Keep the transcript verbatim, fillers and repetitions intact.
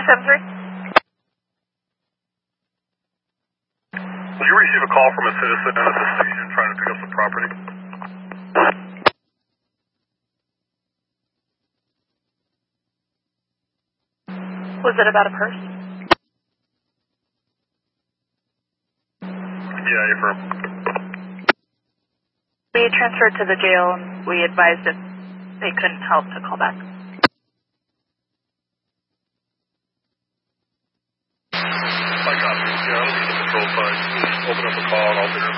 seven three. Did you receive a call from a citizen at the station trying to pick up some property? Was it about a purse? Yeah, you're from. We transferred to the jail and we advised if they couldn't help to call back. I got you. Yeah, I'll be the patrol side. Just open up a call and I'll figure it out.